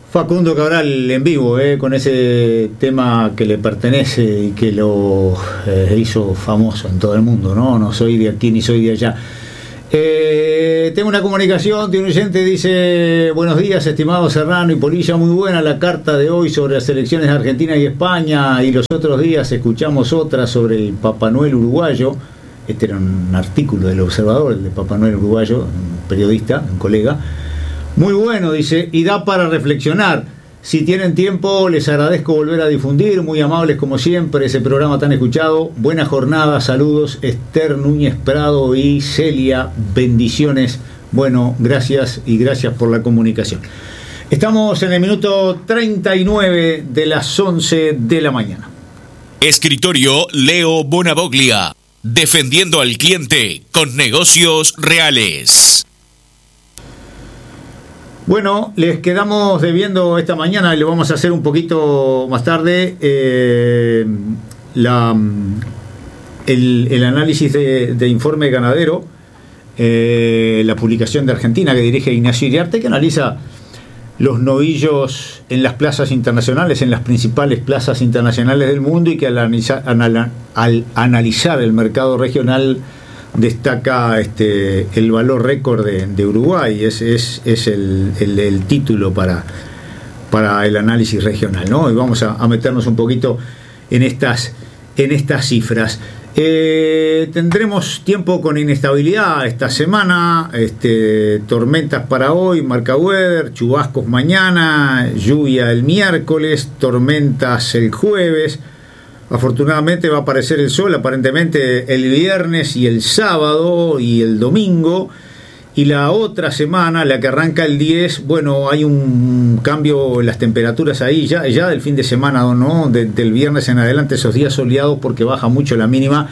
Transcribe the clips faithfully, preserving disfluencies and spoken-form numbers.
Facundo Cabral en vivo, eh, con ese tema que le pertenece y que lo eh, hizo famoso en todo el mundo, ¿no? No soy de aquí ni soy de allá. Eh, tengo una comunicación de un oyente, dice: buenos días, estimado Serrano y Polilla, muy buena la carta de hoy sobre las elecciones de Argentina y España, y los otros días escuchamos otra sobre el Papá Noel uruguayo. Este era un artículo del Observador, el de Papá Noel uruguayo, un periodista, un colega. Muy bueno, dice, y da para reflexionar. Si tienen tiempo, les agradezco volver a difundir, muy amables como siempre, ese programa tan escuchado. Buena jornada, saludos, Esther Núñez Prado y Celia, bendiciones. Bueno, gracias y gracias por la comunicación. Estamos en el minuto treinta y nueve de las once de la mañana. Escritorio Leo Bonavoglia, defendiendo al cliente con negocios reales. Bueno, les quedamos debiendo esta mañana y lo vamos a hacer un poquito más tarde, eh, la, el, el análisis de, de informe ganadero, eh, la publicación de Argentina que dirige Ignacio Iriarte, que analiza los novillos en las plazas internacionales, en las principales plazas internacionales del mundo, y que al analizar, anal, al analizar el mercado regional destaca este el valor récord de, de Uruguay. Es, es, es el, el, el título para, para el análisis regional, ¿no? Y vamos a, a meternos un poquito en estas, en estas cifras. Eh, tendremos tiempo con inestabilidad esta semana, este, tormentas para hoy, marca weather, chubascos mañana, lluvia el miércoles, tormentas el jueves. Afortunadamente va a aparecer el sol aparentemente el viernes y el sábado y el domingo, y la otra semana, la que arranca el diez, bueno, hay un cambio en las temperaturas ahí, ya, ya del fin de semana, ¿no? De, del viernes en adelante, esos días soleados, porque baja mucho la mínima,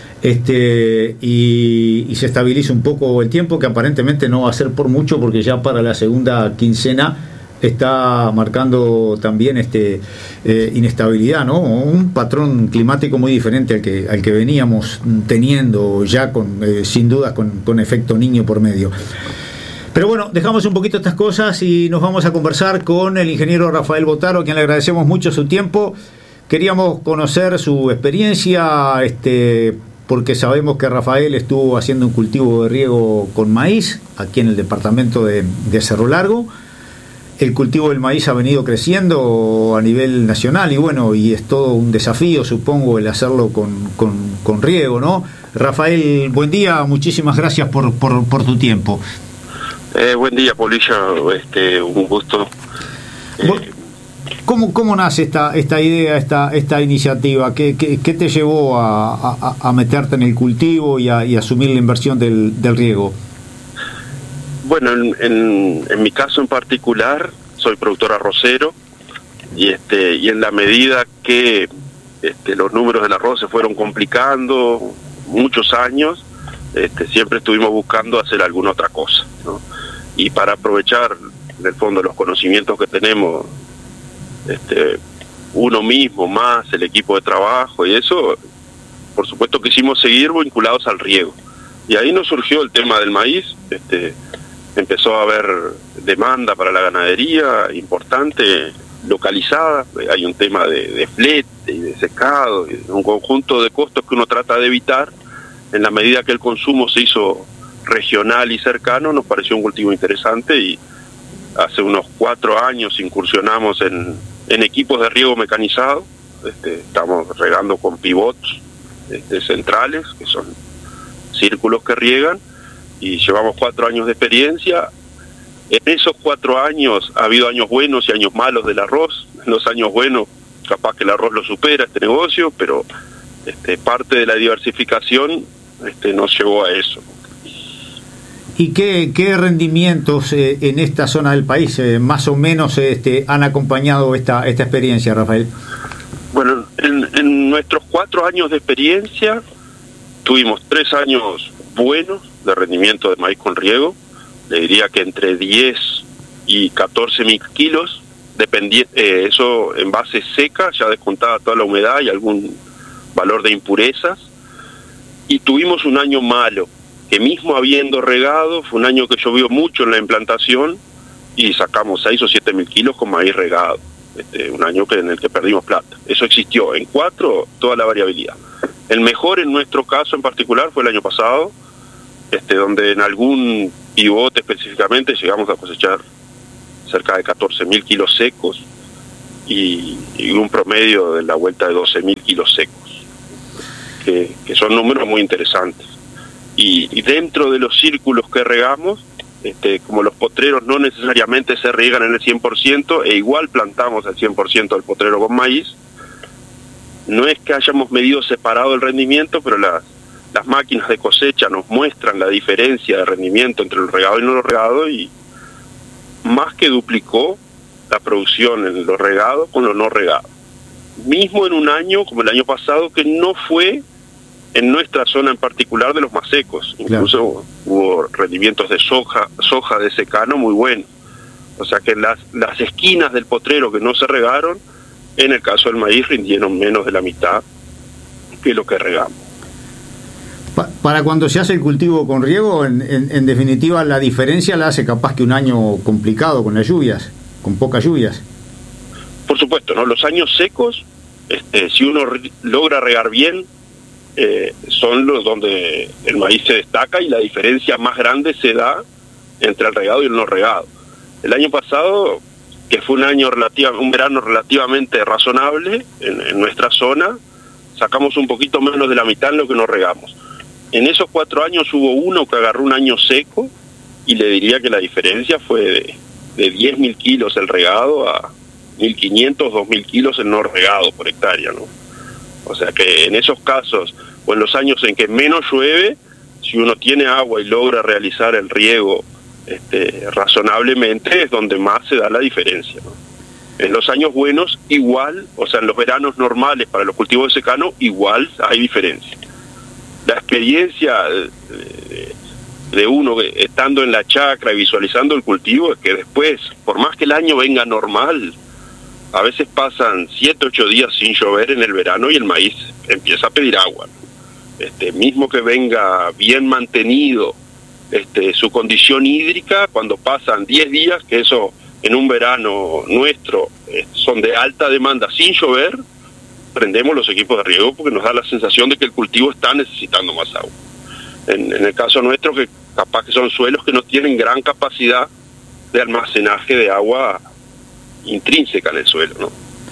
este y, y se estabiliza un poco el tiempo, que aparentemente no va a ser por mucho, porque ya para la segunda quincena está marcando también este eh, inestabilidad, ¿no? Un patrón climático muy diferente al que al que veníamos teniendo ya, con eh, sin dudas con, con efecto niño por medio. Pero bueno, dejamos un poquito estas cosas y nos vamos a conversar con el ingeniero Rafael Botaro, a quien le agradecemos mucho su tiempo. Queríamos conocer su experiencia, este porque sabemos que Rafael estuvo haciendo un cultivo de riego con maíz aquí en el departamento de, de Cerro Largo. El cultivo del maíz ha venido creciendo a nivel nacional y bueno, y es todo un desafío, supongo, el hacerlo con, con, con riego, ¿no? Rafael, buen día, muchísimas gracias por, por, por tu tiempo. Eh, buen día, Polilla, este, un gusto. Eh, ¿Cómo, cómo nace esta, esta idea, esta, esta iniciativa? ¿Qué, qué, qué te llevó a, a, a meterte en el cultivo y a, y a asumir la inversión del, del riego? Bueno, en, en, en mi caso en particular, soy productor arrocero, y este y en la medida que este, los números del arroz se fueron complicando muchos años, este, siempre estuvimos buscando hacer alguna otra cosa, ¿no? Y para aprovechar, en el fondo, los conocimientos que tenemos, este, uno mismo, más el equipo de trabajo y eso, por supuesto quisimos seguir vinculados al riego. Y ahí nos surgió el tema del maíz. este Empezó a haber demanda para la ganadería importante, localizada. Hay un tema de, de flete y de secado, y un conjunto de costos que uno trata de evitar. En la medida que el consumo se hizo regional y cercano, nos pareció un cultivo interesante, y hace unos cuatro años incursionamos en, en equipos de riego mecanizado. Este, estamos regando con pivots este, centrales, que son círculos que riegan, y llevamos cuatro años de experiencia. En esos cuatro años ha habido años buenos y años malos del arroz. En los años buenos, capaz que el arroz lo supera este negocio, pero este, parte de la diversificación este, nos llevó a eso. ¿Y qué, qué rendimientos eh, en esta zona del país eh, más o menos este, han acompañado esta, esta experiencia, Rafael? Bueno, en, en nuestros cuatro años de experiencia tuvimos tres años buenos de rendimiento de maíz con riego. Le diría que entre diez y catorce mil kilos, dependiendo, eh, eso en base seca, ya descontada toda la humedad y algún valor de impurezas. Y tuvimos un año malo, que mismo habiendo regado, fue un año que llovió mucho en la implantación, y sacamos seis o siete mil kilos con maíz regado, este, un año que en el que perdimos plata. Eso existió. En cuatro, toda la variabilidad. El mejor en nuestro caso en particular fue el año pasado, este, donde en algún pivote específicamente llegamos a cosechar cerca de catorce mil kilos secos y, y un promedio de la vuelta de doce mil kilos secos, que, que son números muy interesantes. Y, y dentro de los círculos que regamos, este, como los potreros no necesariamente se riegan en el cien por ciento, e igual plantamos el cien por ciento del potrero con maíz, no es que hayamos medido separado el rendimiento, pero las, las máquinas de cosecha nos muestran la diferencia de rendimiento entre el regado y no regado, y más que duplicó la producción en lo regado con lo no regado. Mismo en un año como el año pasado, que no fue en nuestra zona en particular de los más secos. Incluso claro, hubo rendimientos de soja, soja de secano muy buenos. O sea que las, las esquinas del potrero que no se regaron, en el caso del maíz, rindieron menos de la mitad que lo que regamos. Pa para cuando se hace el cultivo con riego, en, en, en definitiva la diferencia la hace capaz que un año complicado con las lluvias, con pocas lluvias. Por supuesto, ¿no? Los años secos, este, si uno logra regar bien, eh, son los donde el maíz se destaca, y la diferencia más grande se da entre el regado y el no regado. El año pasado, que fue un año relativa, un verano relativamente razonable en, en nuestra zona, sacamos un poquito menos de la mitad en lo que no regamos. En esos cuatro años hubo uno que agarró un año seco, y le diría que la diferencia fue de, de diez mil kilos el regado a mil quinientos, dos mil kilos el no regado por hectárea, ¿no? O sea que en esos casos, o en los años en que menos llueve, si uno tiene agua y logra realizar el riego este, razonablemente, es donde más se da la diferencia, ¿no? En los años buenos, igual, o sea, en los veranos normales para los cultivos de secano, igual hay diferencia. La experiencia de, de uno estando en la chacra y visualizando el cultivo es que después, por más que el año venga normal, a veces pasan siete, ocho días sin llover en el verano y el maíz empieza a pedir agua. Este, mismo que venga bien mantenido este, su condición hídrica, cuando pasan diez días, que eso en un verano nuestro eh, son de alta demanda sin llover, prendemos los equipos de riego porque nos da la sensación de que el cultivo está necesitando más agua. En, en el caso nuestro, que capaz que son suelos que no tienen gran capacidad de almacenaje de agua intrínseca en el suelo, ¿no?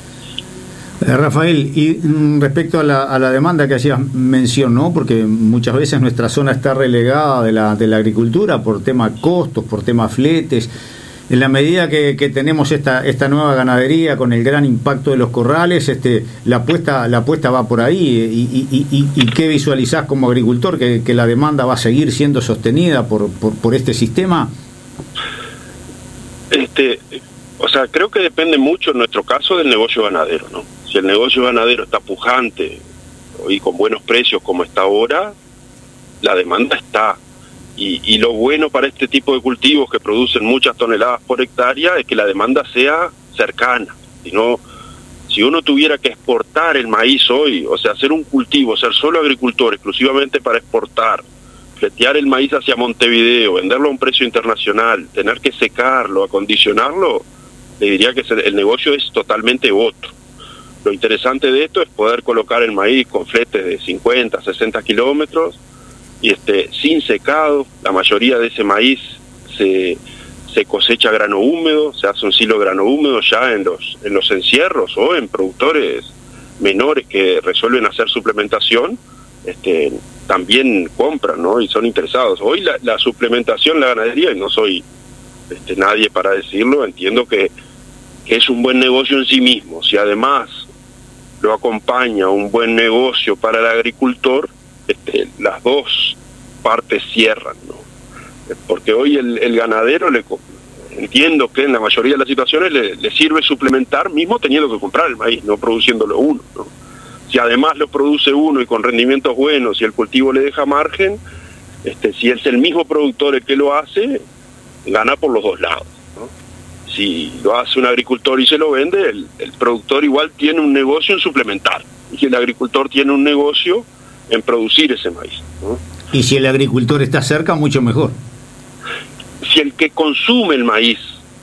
Eh, Rafael, y mm, respecto a la, a la demanda que hacías mención, ¿no? Porque muchas veces nuestra zona está relegada de la, de la agricultura por temas costos, por temas fletes. En la medida que, que tenemos esta esta nueva ganadería con el gran impacto de los corrales, este la apuesta la apuesta va por ahí. ¿Y, y, y, y qué visualizás como agricultor? ¿Que, que la demanda va a seguir siendo sostenida por, por, por este sistema? Este, o sea, creo que depende mucho en nuestro caso del negocio ganadero, ¿no? Si el negocio ganadero está pujante y con buenos precios como está ahora, la demanda está. Y, y lo bueno para este tipo de cultivos que producen muchas toneladas por hectárea es que la demanda sea cercana. Si no, si uno tuviera que exportar el maíz hoy, o sea, hacer un cultivo, ser solo agricultor exclusivamente para exportar, fletear el maíz hacia Montevideo, venderlo a un precio internacional, tener que secarlo, acondicionarlo, le diría que el negocio es totalmente otro. Lo interesante de esto es poder colocar el maíz con fletes de cincuenta, sesenta kilómetros, y este sin secado. La mayoría de ese maíz se, se cosecha grano húmedo, se hace un silo de grano húmedo ya en los en los encierros o en productores menores que resuelven hacer suplementación, este también compran, ¿no? Y son interesados. Hoy la, la suplementación, la ganadería, y no soy este nadie para decirlo, entiendo que, que es un buen negocio en sí mismo. Si además lo acompaña un buen negocio para el agricultor, Este, las dos partes cierran, ¿no? Porque hoy el, el ganadero, le entiendo que en la mayoría de las situaciones le, le sirve suplementar mismo teniendo que comprar el maíz, no produciéndolo uno, ¿no? Si además lo produce uno y con rendimientos buenos y el cultivo le deja margen, este, si es el mismo productor el que lo hace, gana por los dos lados, ¿no? Si lo hace un agricultor y se lo vende, el, el productor igual tiene un negocio en suplementar, y el agricultor tiene un negocio en producir ese maíz, ¿no? Y si el agricultor está cerca, mucho mejor. Si el que consume el maíz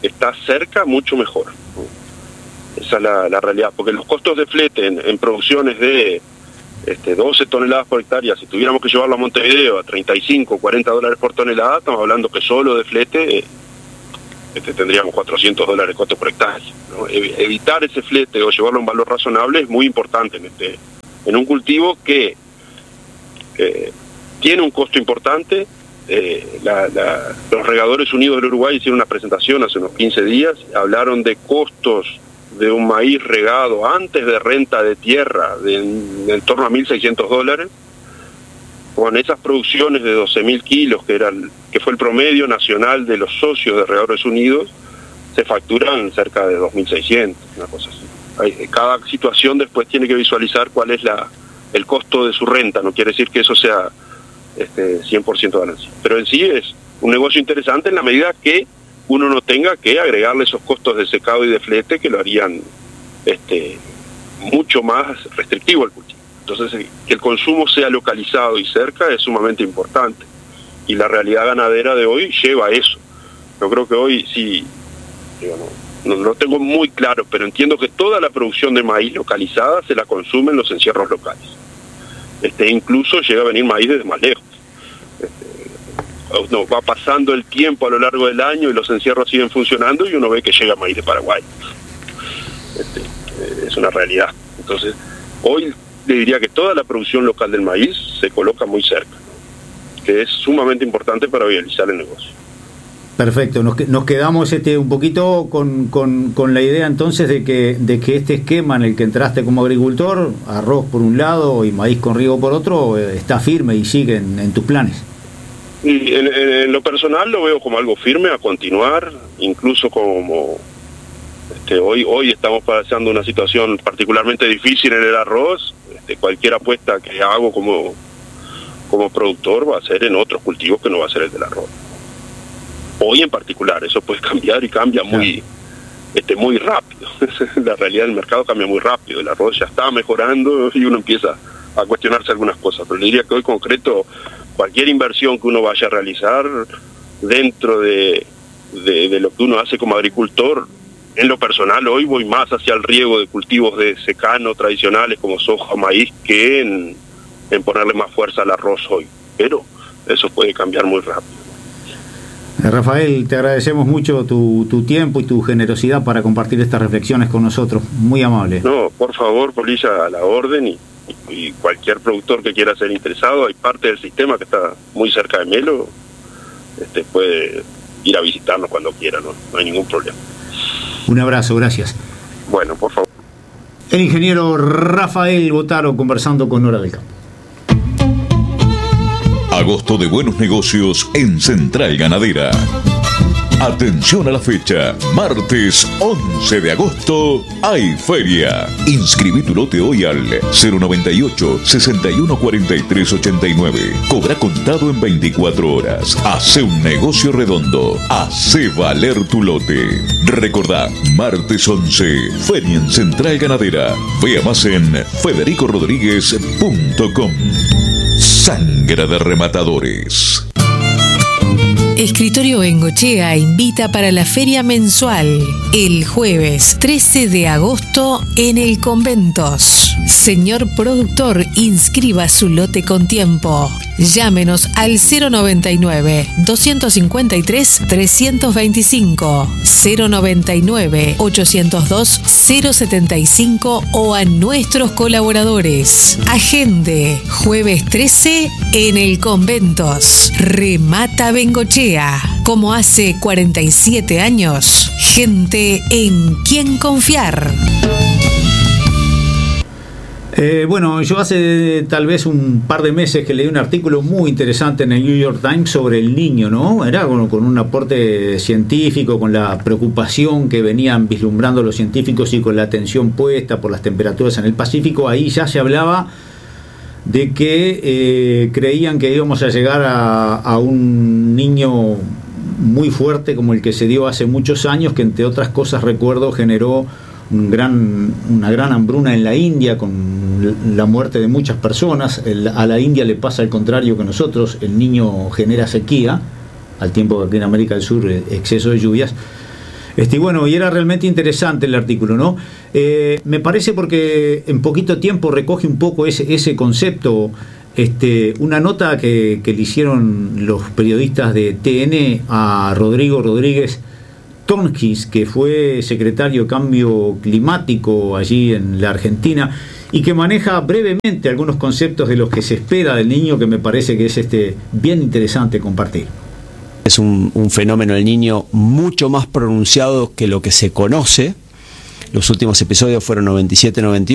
está cerca, mucho mejor. Esa es la, la realidad, porque los costos de flete en, en producciones de este, doce toneladas por hectárea, si tuviéramos que llevarlo a Montevideo a treinta y cinco, cuarenta dólares por tonelada, estamos hablando que solo de flete eh, este, tendríamos cuatrocientos dólares costos por hectárea, ¿no? Evitar ese flete o llevarlo a un valor razonable es muy importante en, este, en un cultivo que eh, tiene un costo importante. Eh, la, la, los Regadores Unidos del Uruguay hicieron una presentación hace unos quince días, hablaron de costos de un maíz regado antes de renta de tierra de en, en torno a mil seiscientos dólares, con esas producciones de doce mil kilos, que, era el, que fue el promedio nacional de los socios de Regadores Unidos, se facturan cerca de dos mil seiscientos, una cosa así. Hay, cada situación después tiene que visualizar cuál es la, el costo de su renta, no quiere decir que eso sea este, cien por ciento ganancia, pero en sí es un negocio interesante en la medida que uno no tenga que agregarle esos costos de secado y de flete que lo harían este, mucho más restrictivo al cultivo. Entonces, que el consumo sea localizado y cerca es sumamente importante. Y la realidad ganadera de hoy lleva a eso. Yo creo que hoy sí, digo, no, no lo tengo muy claro, pero entiendo que toda la producción de maíz localizada se la consume en los encierros locales. Este, incluso llega a venir maíz desde más lejos. No, va pasando el tiempo a lo largo del año y los encierros siguen funcionando y uno ve que llega maíz de Paraguay. Este, es una realidad. Entonces, hoy le diría que toda la producción local del maíz se coloca muy cerca, ¿no? Que es sumamente importante para viabilizar el negocio. Perfecto, nos, nos quedamos este un poquito con, con, con la idea entonces de que, de que este esquema en el que entraste como agricultor, arroz por un lado y maíz con riego por otro, eh, está firme y sigue en, en tus planes. Y en, en, en lo personal lo veo como algo firme a continuar, incluso como este, hoy hoy estamos pasando una situación particularmente difícil en el arroz. Este, cualquier apuesta que hago como, como productor va a ser en otros cultivos que no va a ser el del arroz. Hoy en particular, eso puede cambiar y cambia muy, claro. este, muy rápido. La realidad del mercado cambia muy rápido, el arroz ya está mejorando y uno empieza a cuestionarse algunas cosas, pero le diría que hoy concreto cualquier inversión que uno vaya a realizar dentro de, de, de lo que uno hace como agricultor, en lo personal hoy voy más hacia el riego de cultivos de secano tradicionales como soja, maíz, que en, en ponerle más fuerza al arroz hoy, pero eso puede cambiar muy rápido. Rafael, te agradecemos mucho tu, tu tiempo y tu generosidad para compartir estas reflexiones con nosotros, muy amable. No, por favor, Polilla, a la orden, y y cualquier productor que quiera ser interesado, hay parte del sistema que está muy cerca de Melo, este, puede ir a visitarnos cuando quiera, no, no hay ningún problema. Un abrazo, gracias. Bueno, por favor. El ingeniero Rafael Botaro conversando con Hora del Campo. Agosto de buenos negocios en Central Ganadera. Atención a la fecha, martes once de agosto hay feria. Inscribí tu lote hoy al cero noventa y ocho, sesenta y uno, cuarenta y tres, ochenta y nueve. Cobra contado en veinticuatro horas. Hace un negocio redondo. Hace valer tu lote. Recordá, martes once, feria en Central Ganadera. Vea más en federico rodríguez punto com. Sangre de rematadores. Escritorio Bengochea invita para la feria mensual el jueves trece de agosto en el Conventos. Señor productor, inscriba su lote con tiempo. Llámenos al cero noventa y nueve, doscientos cincuenta y tres, trescientos veinticinco, cero noventa y nueve, ochocientos dos, cero setenta y cinco o a nuestros colaboradores. Agende, jueves trece en el Conventos. Remata Bengochea. Como hace cuarenta y siete años, gente en quien confiar. Eh, bueno, yo hace tal vez un par de meses que leí un artículo muy interesante en el New York Times sobre el Niño, ¿no? Era con, con un aporte científico, con la preocupación que venían vislumbrando los científicos y con la atención puesta por las temperaturas en el Pacífico. Ahí ya se hablaba de que eh, creían que íbamos a llegar a, a un niño muy fuerte como el que se dio hace muchos años, que entre otras cosas recuerdo generó un gran, una gran hambruna en la India con la muerte de muchas personas. El, a la India le pasa al contrario que nosotros, el Niño genera sequía, al tiempo que aquí en América del Sur exceso de lluvias. Este, bueno, y era realmente interesante el artículo, ¿no? Eh, me parece porque en poquito tiempo recoge un poco ese, ese concepto. Este, una nota que, que le hicieron los periodistas de T N a Rodrigo Rodríguez Tonskis, que fue secretario de Cambio Climático allí en la Argentina, y que maneja brevemente algunos conceptos de los que se espera del niño, que me parece que es este bien interesante compartir. Es un, un fenómeno del niño mucho más pronunciado que lo que se conoce. Los últimos episodios fueron noventa y siete noventa y ocho.